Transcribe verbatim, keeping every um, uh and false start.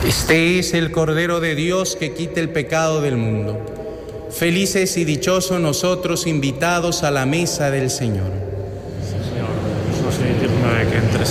Este es el Cordero de Dios que quita el pecado del mundo. Felices y dichosos nosotros invitados a la mesa del Señor. Señor, no soy digno de que entres